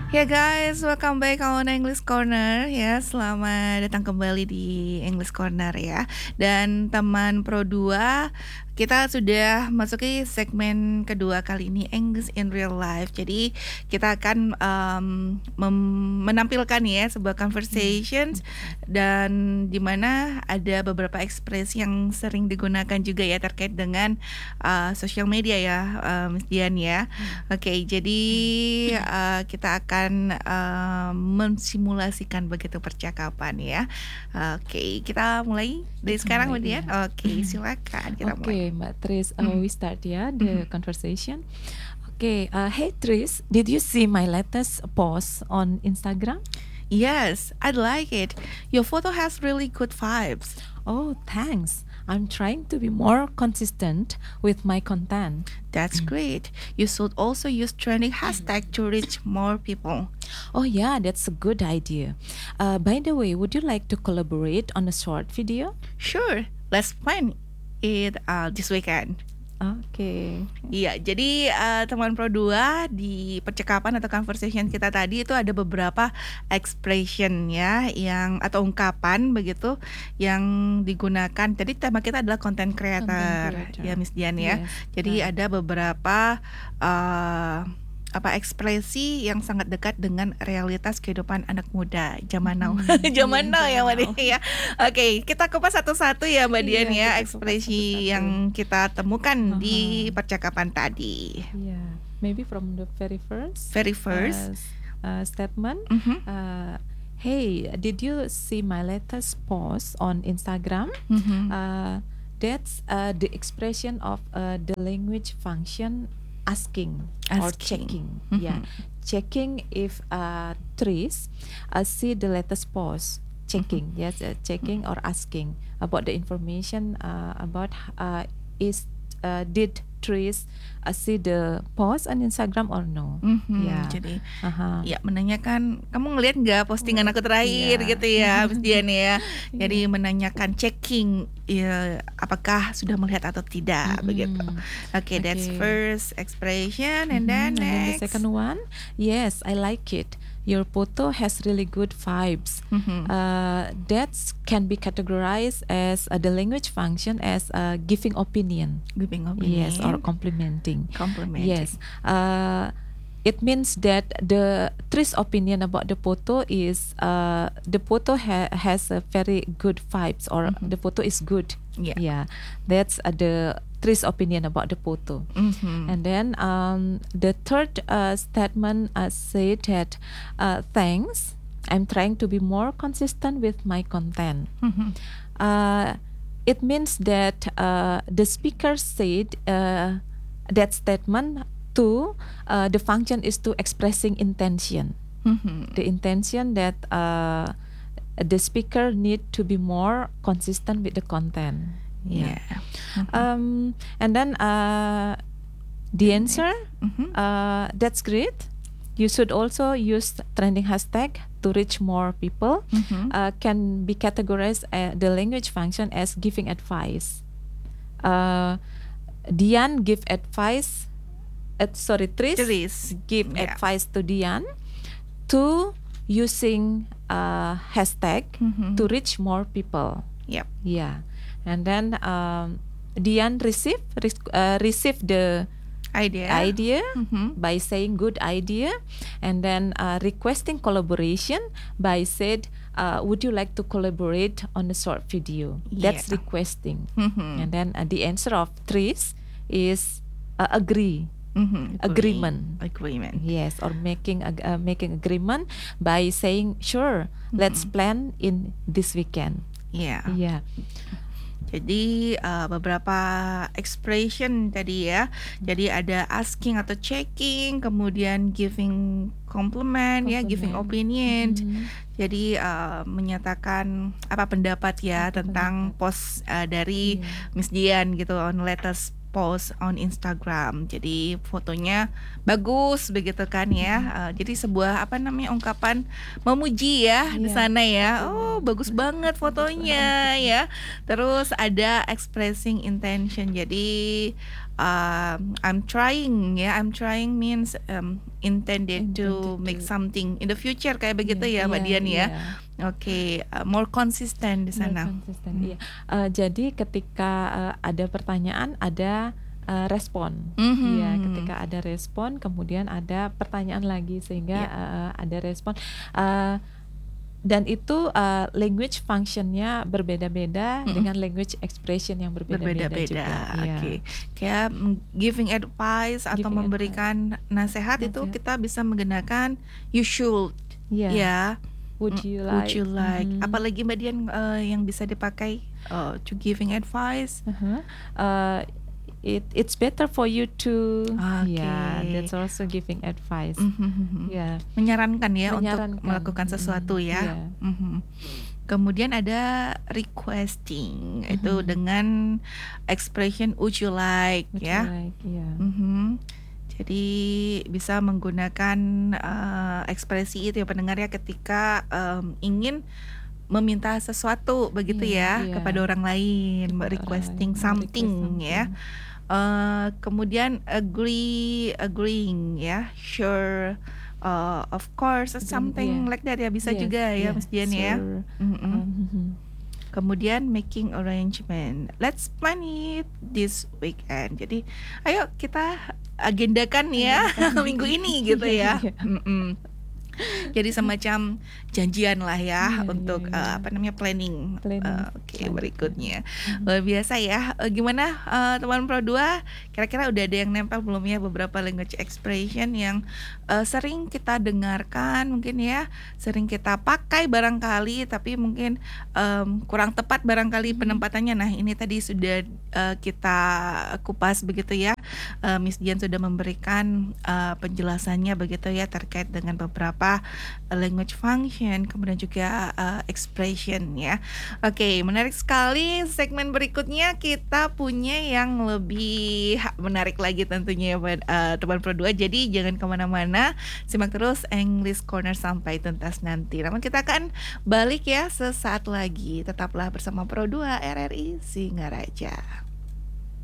Ya guys, welcome back on English Corner ya. Selamat datang kembali di English Corner ya. Dan teman Pro 2, kita sudah masuki segmen kedua kali ini, English in Real Life. Jadi kita akan menampilkan ya sebuah conversations dan di mana ada beberapa ekspresi yang sering digunakan juga ya terkait dengan social media ya, Miss Dian ya. Oke, jadi kita akan mensimulasikan begitu percakapan ya. Oke, kita mulai dari sekarang, Mbak Dian. Oke, silakan kita mulai. Okay, Mbak Tris, we start the conversation. Okay, hey Tris, did you see my latest post on Instagram? Yes, I like it. Your photo has really good vibes. Oh, thanks. I'm trying to be more consistent with my content. That's great. You should also use trending hashtag to reach more people. Oh yeah, that's a good idea. By the way, would you like to collaborate on a short video? Sure, let's plan it this weekend. Oke. Iya, jadi teman Pro 2 di percakapan atau conversation kita tadi itu ada beberapa expression ya yang atau ungkapan begitu yang digunakan. Jadi tema kita adalah content creator. Ya Miss Dian ya. Yes, Jadi ada beberapa ekspresi yang sangat dekat dengan realitas kehidupan anak muda zaman now. Zaman now ya Mbak Dian ya. Oke, kita kupas satu-satu ya Mbak Dian ya, ekspresi yang kita temukan di percakapan tadi. Yeah, maybe from the very first statement. Hey, did you see my latest post on Instagram? That's the expression of the language function asking or checking. Yeah, checking if Tris see the latest post. Checking, yes, checking or asking about the information about did Tris see the post on Instagram or no? Ya, jadi ya menanyakan kamu ngelihat nggak postingan aku terakhir gitu ya, Miss Dian ya. Jadi menanyakan checking ya, apakah sudah melihat atau tidak begitu. Okay, that's first expression and then next. The second one, yes, I like it. Your photo has really good vibes. That can be categorized as the language function as giving opinion. Giving opinion. Yes, or complimenting. Complimenting. Yes. It means that the Tris opinion about the photo is the photo has a very good vibes or the photo is good. Yeah. That's the Tris opinion about the photo. And then the third statement said that thanks, I'm trying to be more consistent with my content. It means that the speaker said that statement to the function is to expressing intention. The intention that the speaker need to be more consistent with the content. Yeah. And then the answer, that's great. You should also use trending hashtag to reach more people. Can be categorized the language function as giving advice. Dian give advice. Tris give advice to Dian to using hashtag to reach more people. Yep. Yeah. And then Dian receive the idea by saying good idea, and then requesting collaboration by said would you like to collaborate on a short video? That's requesting. And then the answer of Tris is agree. Agreement. Yes, or making agreement by saying sure, let's plan in this weekend. Yeah. Jadi beberapa expression tadi ya. Jadi ada asking atau checking, kemudian giving compliment ya, giving opinion. Jadi menyatakan apa pendapat ya tentang post dari Miss Dian gitu on latest post on Instagram. Jadi fotonya bagus begitu kan ya. Jadi sebuah ungkapan memuji ya di sana ya. Oh, bagus banget fotonya ya. Terus ada expressing intention. Jadi I'm trying means intended to make something in the future kayak begitu ya Mbak Dian ya. Oke, more consistent di sana. Jadi ketika ada pertanyaan ada respon. Ya, ketika ada respon kemudian ada pertanyaan lagi sehingga ada respon. Dan itu language functionnya berbeda-beda dengan language expression yang berbeda-beda juga. Oke. Kayak giving advice atau memberikan nasihat itu kita bisa menggunakan you should. Ya. Would you like? Apalagi Mbak Dian yang bisa dipakai to giving advice? It's better for you to. That's also giving advice. Menyarankan ya untuk melakukan sesuatu ya. Kemudian ada requesting itu dengan expression would you like ya. Jadi bisa menggunakan ekspresi itu ya pendengar ya ketika ingin meminta sesuatu begitu kepada orang lain, requesting something ya. Kemudian agreeing ya, sure, of course, something like that ya bisa juga ya Mas Dian ya. Kemudian making arrangement, let's plan it this weekend. Jadi ayo kita agendakan ya minggu ini gitu ya. Jadi semacam janjian lah ya untuk planning. Oke, berikutnya luar biasa ya. Gimana teman Pro 2? Kira-kira udah ada yang nempel belum ya beberapa language expression yang sering kita dengarkan mungkin ya, sering kita pakai barangkali tapi mungkin kurang tepat barangkali penempatannya. Nah ini tadi sudah kita kupas begitu ya. Miss Dian sudah memberikan penjelasannya begitu ya terkait dengan beberapa language function kemudian juga expression ya. Oke, menarik sekali. Segmen berikutnya kita punya yang lebih menarik lagi tentunya ya teman Pro 2. Jadi jangan kemana-mana, simak terus English Corner sampai tuntas nanti. Namun kita akan balik ya sesaat lagi. Tetaplah bersama Pro 2 RRI Singaraja.